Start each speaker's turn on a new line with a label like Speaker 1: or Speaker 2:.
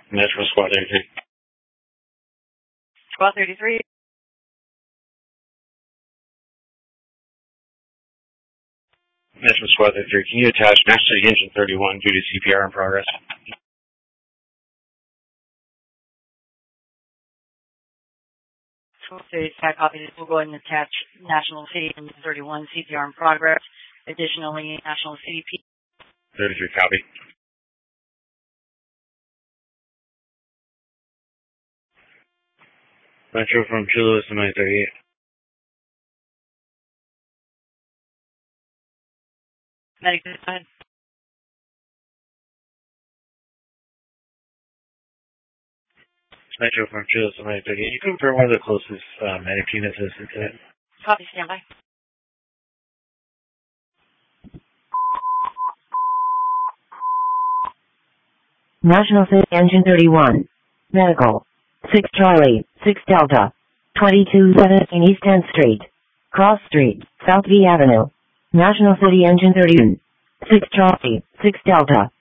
Speaker 1: Metro Squad 33.
Speaker 2: Squad 33.
Speaker 1: Metro Squad 33, can you attach Master City Engine 31 due to CPR in progress?
Speaker 2: Tag copy. We'll go ahead and attach National City Engine 31 CPR in progress. Additionally, National CDP
Speaker 1: 33 copy. Metro from Chula to 938.
Speaker 2: Medic, go ahead.
Speaker 1: Metro from Chula to 938. Can you confirm where the closest medic unit is today?
Speaker 2: Copy, standby.
Speaker 3: National City Engine 31. Medical. 6 Charlie, 6 Delta. 2217 East 10th Street. Cross Street, South V Avenue. National City Engine 31. 6 Charlie, 6 Delta.